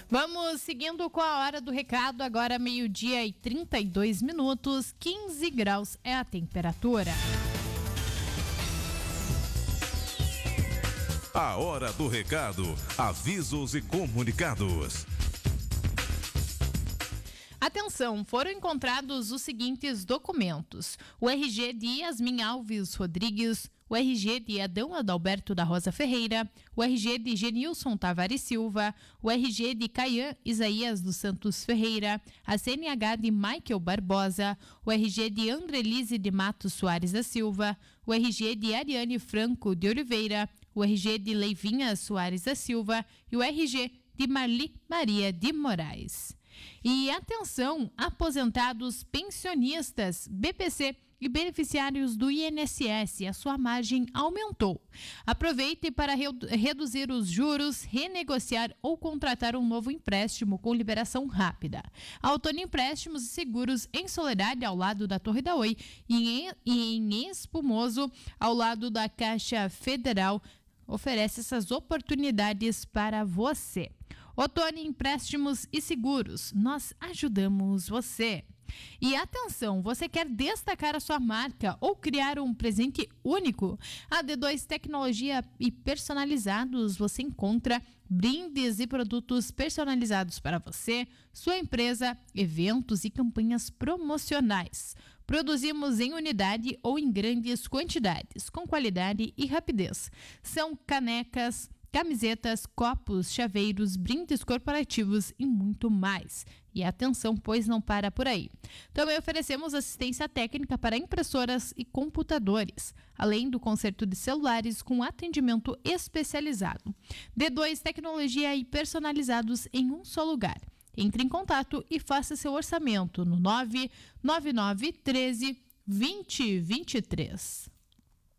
Vamos seguindo com a hora do recado, agora 12:32, 15 graus é a temperatura. A hora do recado, avisos e comunicados. Atenção, foram encontrados os seguintes documentos: o RG de Yasmin Alves Rodrigues, o RG de Adão Adalberto da Rosa Ferreira, o RG de Genilson Tavares Silva, o RG de Caian Isaías dos Santos Ferreira, a CNH de Michael Barbosa, o RG de Andrelise de Matos Soares da Silva, o RG de Ariane Franco de Oliveira, o RG de Leivinha Soares da Silva e o RG de Marli Maria de Moraes. E atenção, aposentados, pensionistas, BPC e beneficiários do INSS, a sua margem aumentou. Aproveite para reduzir os juros, renegociar ou contratar um novo empréstimo com liberação rápida. A Ottoni Empréstimos e Seguros em Soledade, ao lado da Torre da Oi, e em Espumoso, ao lado da Caixa Federal, oferece essas oportunidades para você. Ottoni Empréstimos e Seguros, nós ajudamos você. E atenção, você quer destacar a sua marca ou criar um presente único? A D2 Tecnologia e Personalizados, você encontra brindes e produtos personalizados para você, sua empresa, eventos e campanhas promocionais. Produzimos em unidade ou em grandes quantidades, com qualidade e rapidez. São canecas, camisetas, copos, chaveiros, brindes corporativos e muito mais. E atenção, pois não para por aí. Também oferecemos assistência técnica para impressoras e computadores, além do conserto de celulares com atendimento especializado. D2 Tecnologia e Personalizados em um só lugar. Entre em contato e faça seu orçamento no 99913 2023.